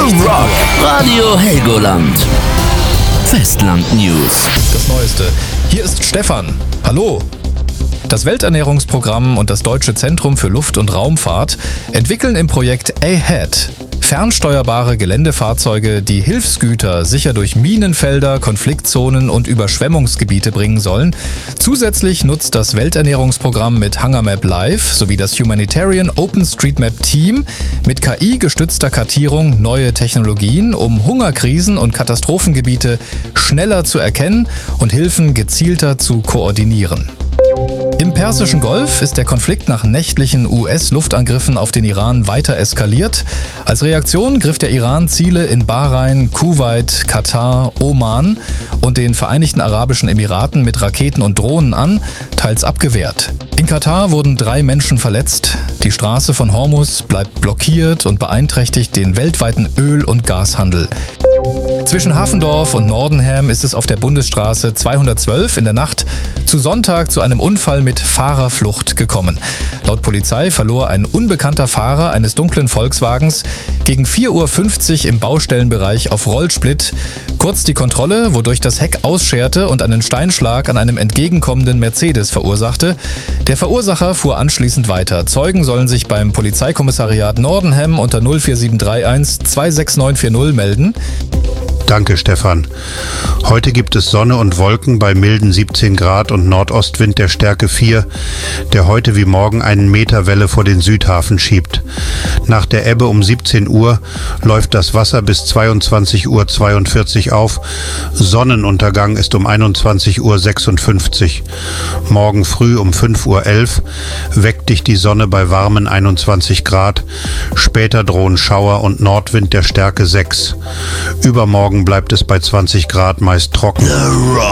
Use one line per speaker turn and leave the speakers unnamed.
Rock. Radio Helgoland. Festland News.
Das Neueste. Hier ist Stefan. Hallo. Das Welternährungsprogramm und das Deutsche Zentrum für Luft- und Raumfahrt entwickeln im Projekt AHEAD fernsteuerbare Geländefahrzeuge, die Hilfsgüter sicher durch Minenfelder, Konfliktzonen und Überschwemmungsgebiete bringen sollen. Zusätzlich nutzt das Welternährungsprogramm mit HungerMap Live sowie das Humanitarian OpenStreetMap Team mit KI-gestützter Kartierung neue Technologien, um Hungerkrisen und Katastrophengebiete schneller zu erkennen und Hilfen gezielter zu koordinieren. Im Persischen Golf ist der Konflikt nach nächtlichen US-Luftangriffen auf den Iran weiter eskaliert. Als Reaktion griff der Iran Ziele in Bahrain, Kuwait, Katar, Oman und den Vereinigten Arabischen Emiraten mit Raketen und Drohnen an, teils abgewehrt. In Katar wurden 3 Menschen verletzt. Die Straße von Hormuz bleibt blockiert und beeinträchtigt den weltweiten Öl- und Gashandel. Zwischen Hafendorf und Nordenham ist es auf der Bundesstraße 212 in der Nacht zu Sonntag zu einem Unfall mit Fahrerflucht gekommen. Laut Polizei verlor ein unbekannter Fahrer eines dunklen Volkswagens gegen 4:50 Uhr im Baustellenbereich auf Rollsplit kurz die Kontrolle, wodurch das Heck ausscherte und einen Steinschlag an einem entgegenkommenden Mercedes verursachte. Der Verursacher fuhr anschließend weiter. Zeugen sollen sich beim Polizeikommissariat Nordenham unter 04731 26940 melden.
Danke, Stefan. Heute gibt es Sonne und Wolken bei milden 17 Grad und Nordostwind der Stärke 4, der heute wie morgen einen Meter Welle vor den Südhafen schiebt. Nach der Ebbe um 17 Uhr läuft das Wasser bis 22:42 Uhr auf. Sonnenuntergang ist um 21:56 Uhr. Morgen früh um 5:11 Uhr weckt dich die Sonne bei warmen 21 Grad. Später drohen Schauer und Nordwind der Stärke 6. Übermorgen bleibt es bei 20 Grad meist trocken.